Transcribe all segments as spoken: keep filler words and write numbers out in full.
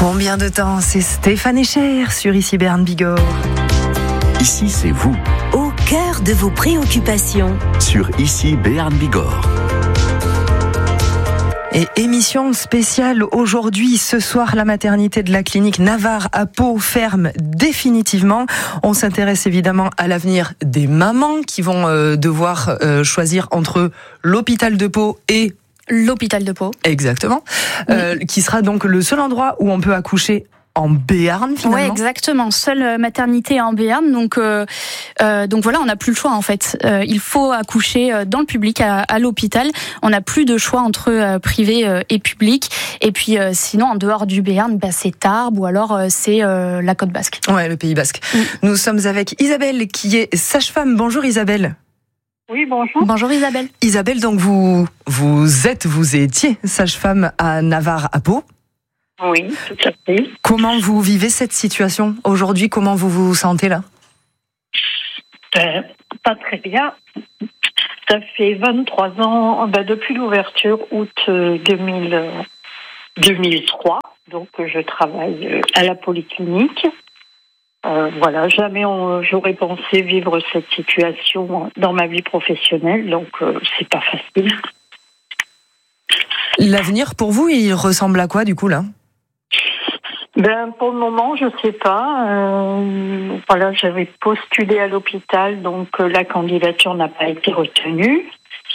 Combien de temps? C'est Stéphane Echer sur Ici Béarn Bigorre. Ici, c'est vous. Au cœur de vos préoccupations. Sur Ici Béarn Bigorre. Et émission spéciale aujourd'hui, ce soir, la maternité de la clinique Navarre à Pau ferme définitivement. On s'intéresse évidemment à l'avenir des mamans qui vont euh, devoir euh, choisir entre l'hôpital de Pau et l'hôpital de Pau. Exactement. Oui. Euh, qui sera donc le seul endroit où on peut accoucher en Béarn, finalement. Oui, exactement. Seule maternité en Béarn. Donc, euh, euh, donc voilà, on n'a plus le choix, en fait. Euh, il faut accoucher dans le public, à, à l'hôpital. On n'a plus de choix entre euh, privé euh, et public. Et puis, euh, sinon, en dehors du Béarn, bah, c'est Tarbes ou alors euh, c'est euh, la Côte Basque. Ouais, le Pays Basque. Mm. Nous sommes avec Isabelle, qui est sage-femme. Bonjour Isabelle. Oui, bonjour. Bonjour Isabelle. Isabelle, donc vous, vous êtes, vous étiez sage-femme à Navarre à Pau. Oui, tout à fait. Comment vous vivez cette situation aujourd'hui? Comment vous vous sentez là? Ben, pas très bien. Ça fait vingt-trois ans, ben, depuis l'ouverture août deux mille, deux mille trois, donc je travaille à la polyclinique. Euh, voilà, jamais on, j'aurais pensé vivre cette situation dans ma vie professionnelle, donc euh, c'est pas facile. L'avenir pour vous, il ressemble à quoi du coup là? Ben pour le moment, je sais pas. Euh, voilà, j'avais postulé à l'hôpital, donc euh, la candidature n'a pas été retenue.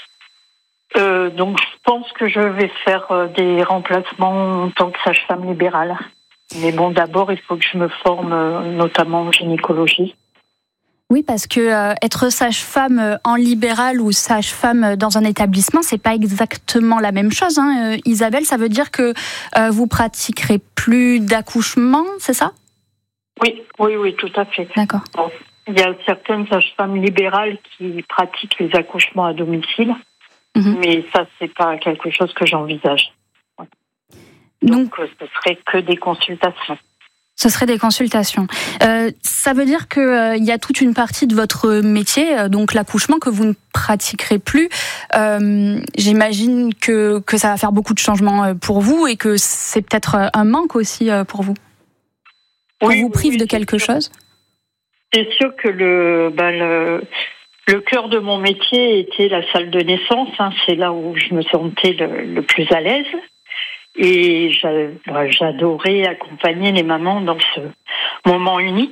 Euh, donc je pense que je vais faire euh, des remplacements en tant que sage-femme libérale. Mais bon, d'abord, il faut que je me forme, euh, notamment en gynécologie. Oui, parce que euh, être sage-femme en libéral ou sage-femme dans un établissement, c'est pas exactement la même chose. Hein. Euh, Isabelle, ça veut dire que euh, vous pratiquerez plus d'accouchement, c'est ça? Oui, oui, oui, tout à fait. D'accord. Bon, il y a certaines sages-femmes libérales qui pratiquent les accouchements à domicile, mmh. mais ça, c'est pas quelque chose que j'envisage. Ouais. Donc, Donc, ce serait que des consultations. Ce serait des consultations. Euh, ça veut dire qu'il euh, y a toute une partie de votre métier, euh, donc l'accouchement, que vous ne pratiquerez plus. Euh, j'imagine que, que ça va faire beaucoup de changements pour vous et que c'est peut-être un manque aussi pour vous. Oui, On vous prive oui, de quelque sûr. chose? C'est sûr que le, ben le, le cœur de mon métier était la salle de naissance. Hein, c'est là où je me sentais le, le plus à l'aise. Et j'adorais accompagner les mamans dans ce moment unique.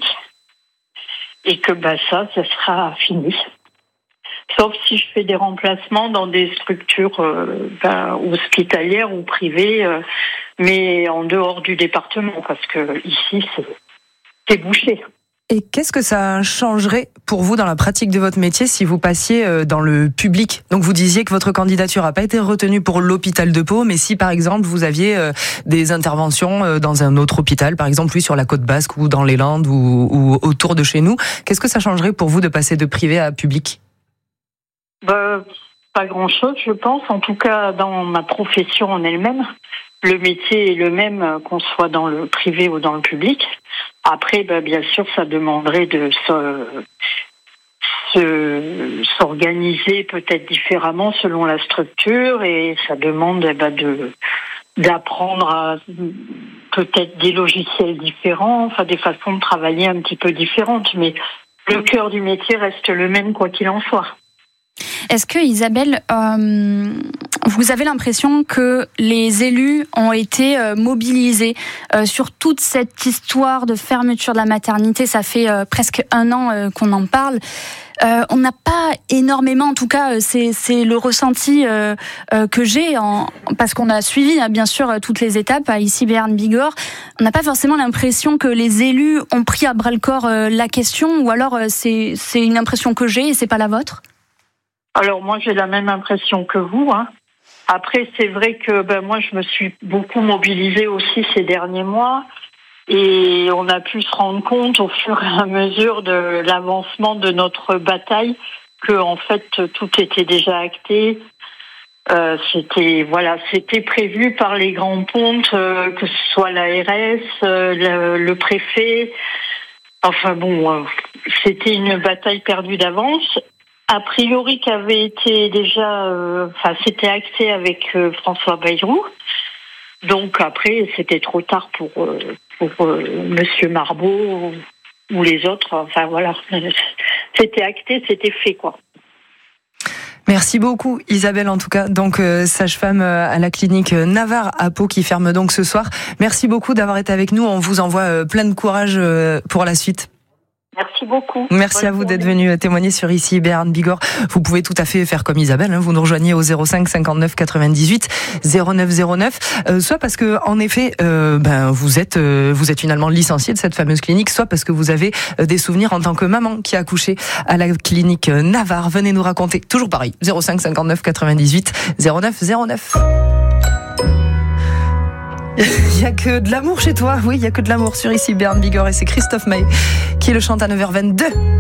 Et que bah, ça, ça sera fini. Sauf si je fais des remplacements dans des structures euh, bah, hospitalières ou privées, euh, mais en dehors du département, parce que ici, c'est, c'est bouché. Et qu'est-ce que ça changerait pour vous dans la pratique de votre métier si vous passiez dans le public? Donc vous disiez que votre candidature n'a pas été retenue pour l'hôpital de Pau, mais si par exemple vous aviez des interventions dans un autre hôpital, par exemple oui, sur la Côte Basque ou dans les Landes ou, ou autour de chez nous, qu'est-ce que ça changerait pour vous de passer de privé à public? Bah, pas grand-chose, je pense. En tout cas, dans ma profession en elle-même, le métier est le même qu'on soit dans le privé ou dans le public. Après, bah, bien sûr, ça demanderait de se, se, s'organiser peut-être différemment selon la structure et ça demande bah, de, d'apprendre à peut-être des logiciels différents, enfin des façons de travailler un petit peu différentes. Mais le cœur du métier reste le même quoi qu'il en soit. Est-ce que Isabelle, euh, vous avez l'impression que les élus ont été euh, mobilisés euh, sur toute cette histoire de fermeture de la maternité? Ça fait euh, presque un an euh, qu'on en parle. Euh, on n'a pas énormément, en tout cas, c'est, c'est le ressenti euh, euh, que j'ai, en, parce qu'on a suivi hein, bien sûr toutes les étapes à Ici Béarn Bigorre. On n'a pas forcément l'impression que les élus ont pris à bras le corps euh, la question, ou alors euh, c'est, c'est une impression que j'ai et c'est pas la vôtre? Alors moi j'ai la même impression que vous. Hein. Après c'est vrai que ben moi je me suis beaucoup mobilisée aussi ces derniers mois et on a pu se rendre compte au fur et à mesure de l'avancement de notre bataille que en fait tout était déjà acté. Euh, c'était voilà c'était prévu par les grands pontes, euh, que ce soit l'A R S, euh, le, le préfet. Enfin bon, euh, c'était une bataille perdue d'avance. A priori, qui avait été déjà, euh, enfin, c'était acté avec euh, François Bayrou. Donc après, c'était trop tard pour, euh, pour euh, Monsieur Marbeau ou, ou les autres. Enfin voilà, c'était acté, c'était fait, quoi. Merci beaucoup Isabelle, en tout cas, donc euh, sage-femme euh, à la clinique euh, Navarre à Pau qui ferme donc ce soir. Merci beaucoup d'avoir été avec nous, on vous envoie euh, plein de courage euh, pour la suite. Merci beaucoup. Merci Bonne à vous journée. D'être venu témoigner sur Ici Béarn Bigorre. Vous pouvez tout à fait faire comme Isabelle, hein, vous nous rejoignez au zéro cinq cinquante-neuf quatre-vingt-dix-huit zéro neuf zéro neuf, euh, soit parce que en effet, euh, ben vous êtes euh, vous êtes finalement licencié de cette fameuse clinique, soit parce que vous avez euh, des souvenirs en tant que maman qui a accouché à la clinique Navarre. Venez nous raconter. Toujours pareil, zéro cinq cinquante-neuf quatre-vingt-dix-huit zéro neuf zéro neuf. Il y a que de l'amour chez toi, oui, il y a que de l'amour sur Ici Béarn Bigorre et c'est Christophe Maé qui le chante à neuf heures vingt-deux.